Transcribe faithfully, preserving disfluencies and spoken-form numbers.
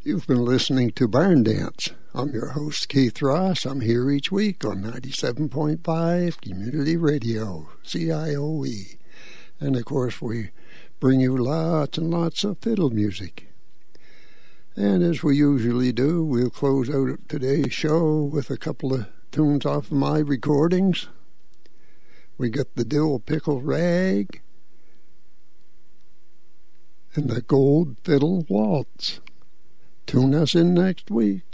You've been listening to Barn Dance. I'm your host, Keith Ross. I'm here each week on ninety-seven point five Community Radio, C I O E. And, of course, we bring you lots and lots of fiddle music. And as we usually do, we'll close out today's show with a couple of tunes off of my recordings. We got the Dill Pickle Rag and the Gold Fiddle Waltz. Tune us in next week.